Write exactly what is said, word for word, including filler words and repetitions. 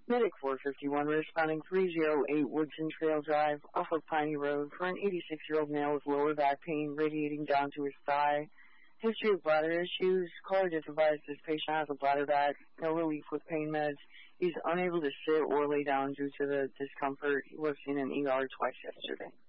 Medic four fifty-one responding three oh eight Woodson Trail Drive off of Piney Road for an eighty-six-year-old male with lower back pain radiating down to his thigh. History of bladder issues. Caller just advised this patient has a bladder bag. No relief with pain meds. He's unable to sit or lay down due to the discomfort. He was in an E R twice yesterday.